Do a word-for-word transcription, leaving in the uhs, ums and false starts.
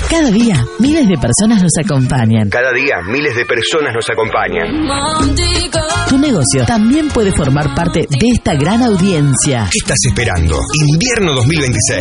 Cada día, miles de personas nos acompañan. Cada día, miles de personas nos acompañan. Tu negocio también puede formar parte de esta gran audiencia. ¿Qué estás esperando? Invierno dos mil veintiséis.